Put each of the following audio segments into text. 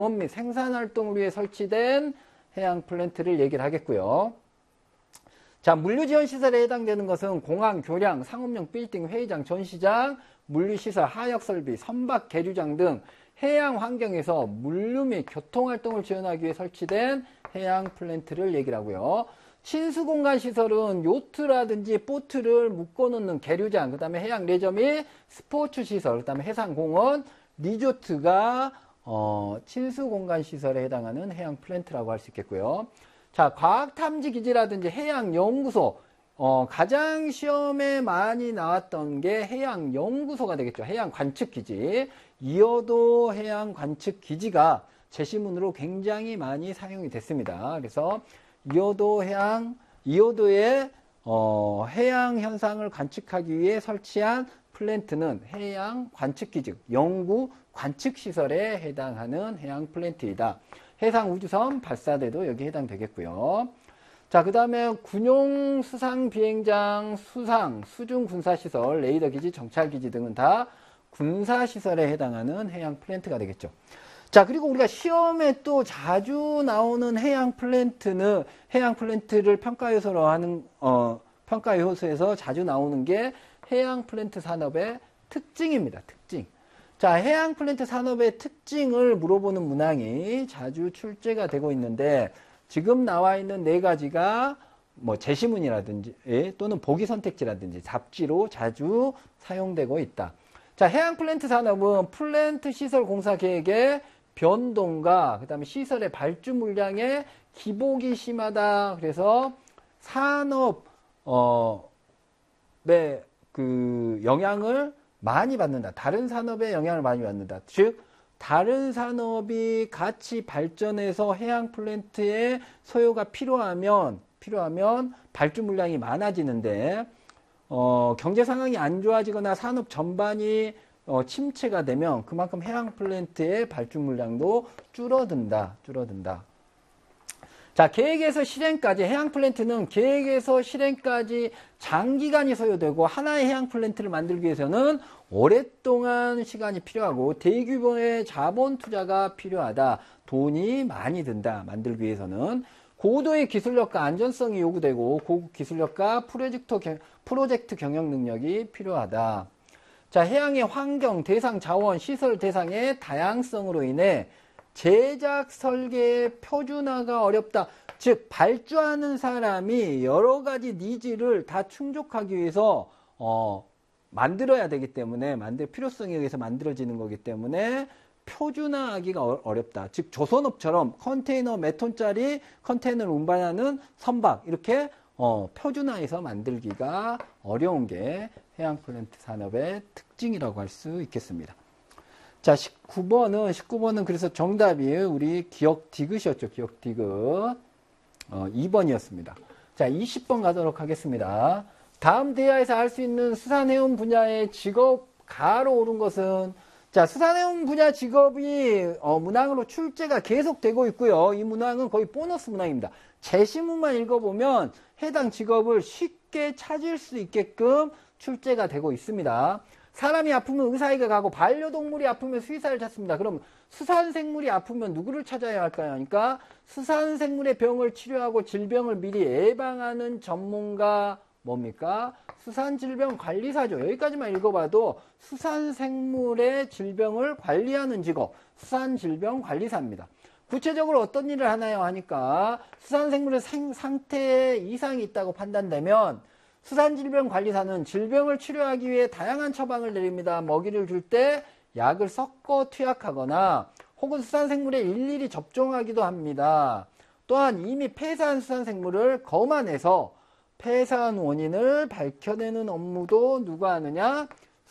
및 생산활동을 위해 설치된 해양 플랜트를 얘기를 하겠고요. 자, 물류지원시설에 해당되는 것은 공항, 교량, 상업용 빌딩, 회의장, 전시장, 물류시설, 하역설비, 선박, 계류장 등 해양 환경에서 물류 및 교통활동을 지원하기 위해 설치된 해양 플랜트를 얘기를 하고요. 친수공간 시설은 요트라든지 보트를 묶어놓는 계류장, 그 다음에 해양 레저 및 스포츠 시설, 그 다음에 해상공원, 리조트가 친수공간 시설에 해당하는 해양 플랜트라고 할 수 있겠고요. 자, 과학탐지기지라든지 해양연구소, 가장 시험에 많이 나왔던 게 해양연구소가 되겠죠. 해양관측기지. 이어도 해양관측기지가 제시문으로 굉장히 많이 사용이 됐습니다. 그래서 이어도의 해양 현상을 관측하기 위해 설치한 플랜트는 해양 관측기지, 연구 관측시설에 해당하는 해양 플랜트이다. 해상 우주선 발사대도 여기에 해당되겠고요. 자, 그 다음에 군용 수상 비행장, 수중 군사시설, 레이더 기지, 정찰 기지 등은 다 군사시설에 해당하는 해양 플랜트가 되겠죠. 자, 그리고 우리가 시험에 또 자주 나오는 해양 플랜트를 평가 요소로 하는, 평가 요소에서 자주 나오는 게 해양 플랜트 산업의 특징입니다. 특징. 자, 해양 플랜트 산업의 특징을 물어보는 문항이 자주 출제가 되고 있는데, 지금 나와 있는 네 가지가 뭐 제시문이라든지 또는 보기 선택지라든지 잡지로 자주 사용되고 있다. 자, 해양 플랜트 산업은 플랜트 시설 공사 계획의 변동과 그 다음에 시설의 발주 물량에 기복이 심하다. 그래서 산업의 그 영향을 많이 받는다. 다른 산업의 영향을 많이 받는다. 즉, 다른 산업이 같이 발전해서 해양 플랜트의 소요가 필요하면 발주 물량이 많아지는데, 경제 상황이 안 좋아지거나 산업 전반이 침체가 되면 그만큼 해양 플랜트의 발주 물량도 줄어든다. 자, 계획에서 실행까지, 해양 플랜트는 계획에서 실행까지 장기간이 소요되고 하나의 해양 플랜트를 만들기 위해서는 오랫동안 시간이 필요하고 대규모의 자본 투자가 필요하다. 돈이 많이 든다. 만들기 위해서는 고도의 기술력과 안전성이 요구되고 고급 기술력과 프로젝트 경영 능력이 필요하다. 자, 해양의 환경, 대상, 자원, 시설 대상의 다양성으로 인해 제작 설계의 표준화가 어렵다. 즉, 발주하는 사람이 여러 가지 니즈를 다 충족하기 위해서 만들어야 되기 때문에, 필요성에 의해서 만들어지는 거기 때문에 표준화하기가 어렵다. 즉, 조선업처럼 컨테이너 몇 톤짜리 컨테이너를 운반하는 선박, 이렇게 표준화해서 만들기가 어려운 게 해양 플랜트 산업의 특징이라고 할 수 있겠습니다. 자, 19번은 그래서 정답이 우리 기억 디귿이었죠. 기억 디귿. 2번이었습니다. 자, 20번 가도록 하겠습니다. 다음 대하에서 알 수 있는 수산해운 분야의 직업 가로 오른 것은, 자, 수산해운 분야 직업이 문항으로 출제가 계속되고 있고요. 이 문항은 거의 보너스 문항입니다. 제시문만 읽어보면 해당 직업을 쉽게 찾을 수 있게끔 출제가 되고 있습니다. 사람이 아프면 의사에게 가고 반려동물이 아프면 수의사를 찾습니다. 그럼 수산생물이 아프면 누구를 찾아야 할까요? 그러니까 수산생물의 병을 치료하고 질병을 미리 예방하는 전문가 뭡니까? 수산질병관리사죠. 여기까지만 읽어봐도 수산생물의 질병을 관리하는 직업, 수산질병관리사입니다. 구체적으로 어떤 일을 하나요? 하니까 수산생물의 상태에 이상이 있다고 판단되면 수산질병관리사는 질병을 치료하기 위해 다양한 처방을 내립니다. 먹이를 줄 때 약을 섞어 투약하거나 혹은 수산생물에 일일이 접종하기도 합니다. 또한 이미 폐사한 수산생물을 검안해서 폐사한 원인을 밝혀내는 업무도 누가 하느냐?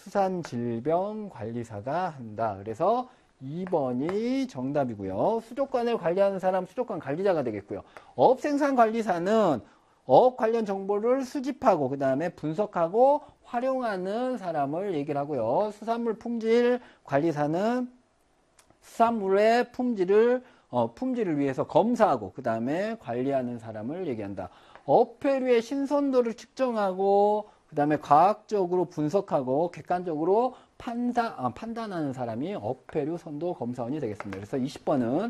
수산질병관리사가 한다. 그래서 2번이 정답이고요. 수족관을 관리하는 사람, 수족관 관리자가 되겠고요. 어업생산관리사는 어업 관련 정보를 수집하고 그 다음에 분석하고 활용하는 사람을 얘기를 하고요. 수산물 품질 관리사는 수산물의 품질을 위해서 검사하고 그 다음에 관리하는 사람을 얘기한다. 어패류의 신선도를 측정하고 그 다음에 과학적으로 분석하고 객관적으로 판단하는 사람이 어패류 선도 검사원이 되겠습니다. 그래서 20번은